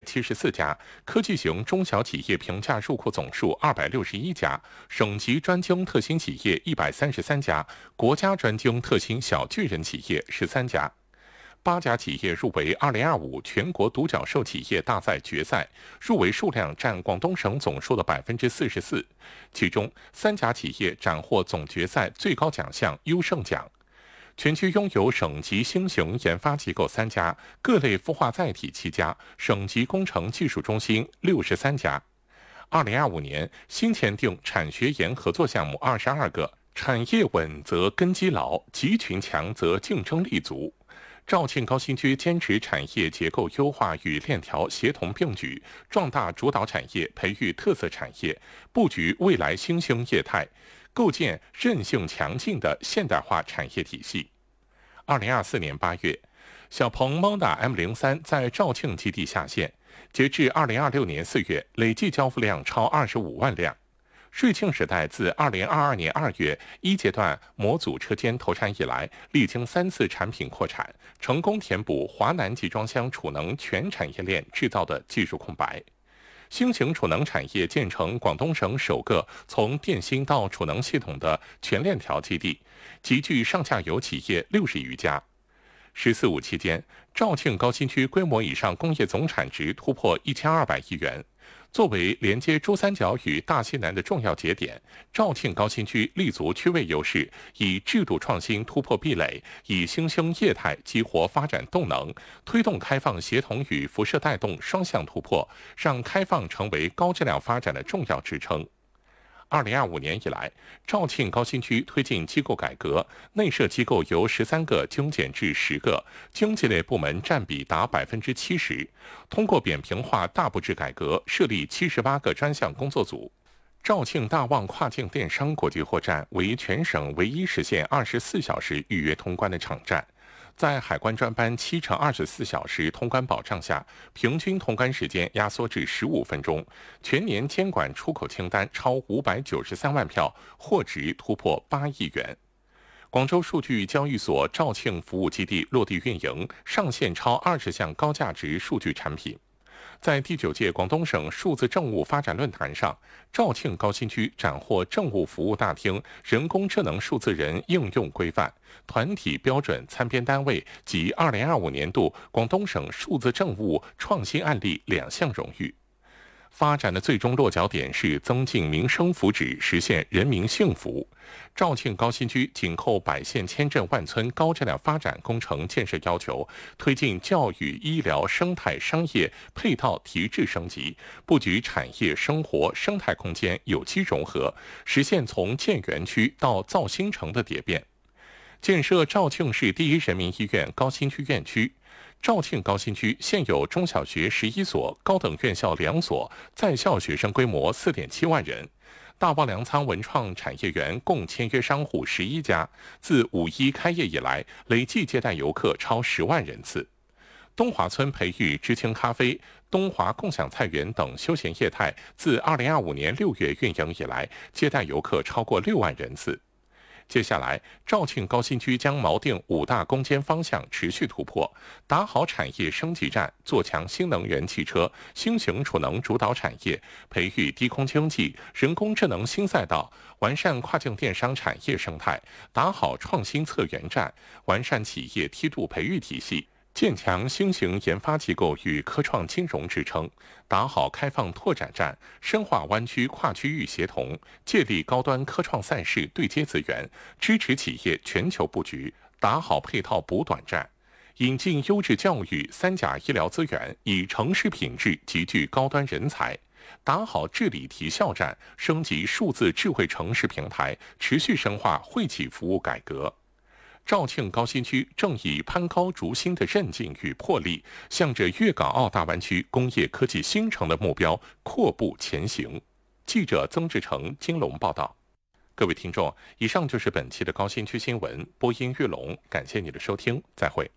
174家，科技型中小企业评价入库总数261家，省级专精特新企业133家，国家专精特新小巨人企业13家。8家企业入围2025全国独角兽企业大赛决赛，入围数量占广东省总数的44%，其中3家企业斩获总决赛最高奖项优胜奖。全区拥有省级新型研发机构3家，各类孵化载体7家，省级工程技术中心63家。2025年新签订产学研合作项目22个，产业稳则根基牢，集群强则竞争力足。肇庆高新区坚持产业结构优化与链条协同并举，壮大主导产业，培育特色产业，布局未来新兴业态，构建韧性强劲的现代化产业体系。2024年8月，小鹏 Mona M03 在肇庆基地下线，截至2026年4月，累计交付量超25万辆。瑞庆时代自2022年2月一阶段模组车间投产以来，历经3次产品扩产，成功填补华南集装箱储能全产业链制造的技术空白。新型储能产业建成广东省首个从电芯到储能系统的全链条基地，集聚上下游企业60余家。“14·5”期间，肇庆高新区规模以上工业总产值突破1200亿元。作为连接珠三角与大西南的重要节点，肇庆高新区立足区位优势，以制度创新突破壁垒，以新兴业态激活发展动能，推动开放协同与辐射带动双向突破，让开放成为高质量发展的重要支撑。2025年以来，肇庆高新区推进机构改革，内设机构由13个精简至10个，经济类部门占比达70%。通过扁平化大部制改革，设立78个专项工作组。肇庆大旺跨境电商国际货站为全省唯一实现24小时预约通关的场站。在海关专班7×24小时通关保障下，平均通关时间压缩至15分钟，全年监管出口清单超593万票，货值突破8亿元。广州数据交易所肇庆服务基地落地运营，上线超20项高价值数据产品。在第9届广东省数字政务发展论坛上，肇庆高新区斩获政务服务大厅人工智能数字人应用规范、团体标准参编单位及2025年度广东省数字政务创新案例2项荣誉。发展的最终落脚点是增进民生福祉，实现人民幸福。肇庆高新区紧扣百县千镇万村高质量发展工程建设要求，推进教育、医疗、生态、商业配套提质升级，布局产业、生活、生态空间有机融合，实现从建园区到造新城的蝶变。建设肇庆市第一人民医院高新区院区。肇庆高新区现有中小学11所，高等院校2所，在校学生规模4.7万人。大旺粮仓文创产业园共签约商户11家，自5·1开业以来，累计接待游客超10万人次。东华村培育知青咖啡、东华共享菜园等休闲业态，自2025年6月运营以来，接待游客超过6万人次。接下来，肇庆高新区将锚定5大攻坚方向，持续突破，打好产业升级战，做强新能源汽车、新型储能主导产业，培育低空经济、人工智能新赛道，完善跨境电商产业生态，打好创新策源战，完善企业梯度培育体系。建强新型研发机构与科创金融支撑，打好开放拓展战，深化湾区跨区域协同，借力高端科创赛事对接资源，支持企业全球布局，打好配套补短战，引进优质教育、3甲医疗资源，以城市品质集聚高端人才，打好治理提效战，升级数字智慧城市平台，持续深化惠企服务改革。肇庆高新区正以攀高逐新的韧劲与魄力，向着粤港澳大湾区工业科技新城的目标阔步前行。记者曾志成、金龙报道。各位听众，以上就是本期的高新区新闻，播音玉龙，感谢你的收听，再会。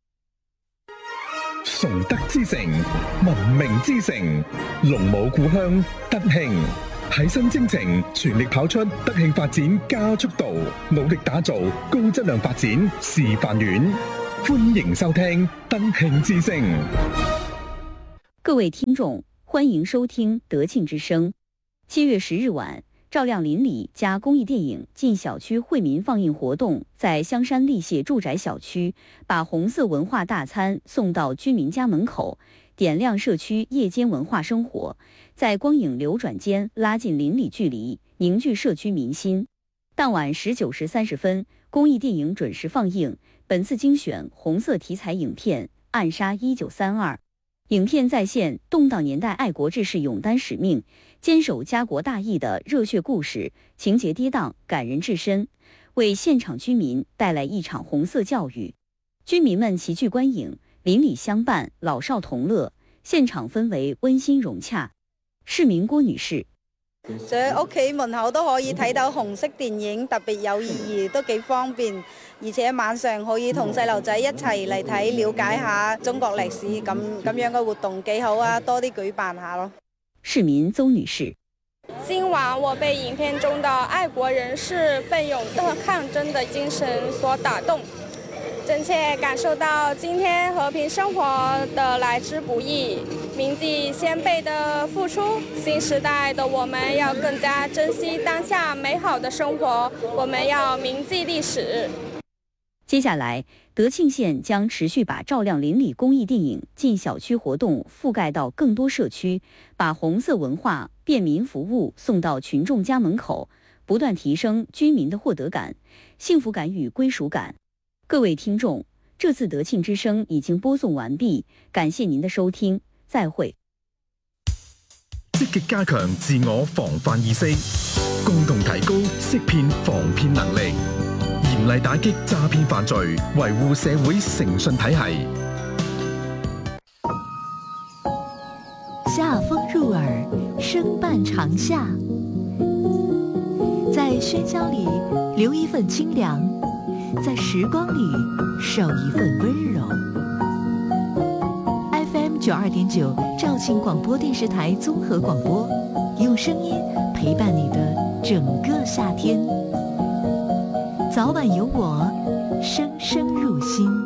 崇德之城，文明之城，龍舞故鄉德慶。喺新征程，全力跑出德慶發展加速度，努力打造高質量發展示範園。歡迎收聽德慶之聲。 各位听众，欢迎收听德庆之声。7月10日晚，照亮邻里加公益电影进小区惠民放映活动在香山立谢住宅小区，把红色文化大餐送到居民家门口，点亮社区夜间文化生活，在光影流转间拉近邻里距离，凝聚社区民心。当晚19时30分，公益电影准时放映。本次精选红色题材影片《暗杀1932》。影片再现动荡年代爱国志士勇担使命、坚守家国大义的热血故事，情节跌宕，感人至深，为现场居民带来一场红色教育。居民们齐聚观影，邻里相伴，老少同樂，現場氛圍溫馨融洽。市民郭女士： 喺屋企門口都可以睇到紅色電影，特別有意義，都幾方便。而且晚上可以同細路仔一齊嚟睇，了解下中國歷史，咁樣嘅活動幾好啊，多啲舉辦下咯。 市民邹女士： 今晚我被影片中的愛國人士奮勇的抗爭的精神所打動，真切感受到今天和平生活的來之不易，銘記先輩的付出。新時代的我們要更加珍惜當下美好的生活，我們要銘記歷史。 接下來，德慶縣將持續把照亮鄰里公益電影進小區活動覆蓋到更多社區，把紅色文化便民服務送到群眾家門口，不斷提升居民的獲得感、幸福感與歸屬感。各位聽眾，這次德慶之聲已經播送完畢，感謝您的收聽，再會。 積極加強自我防範意識，共同提高識騙防騙能力，嚴厲打擊詐騙犯罪，維護社會誠信體系。 夏風入耳，聲伴長夏。在喧囂裏留一份清涼，在時光裏守一份溫柔。FM 92.9肇慶廣播電視台綜合廣播，用聲音陪伴你的整個夏天。早晚有我，聲聲入心。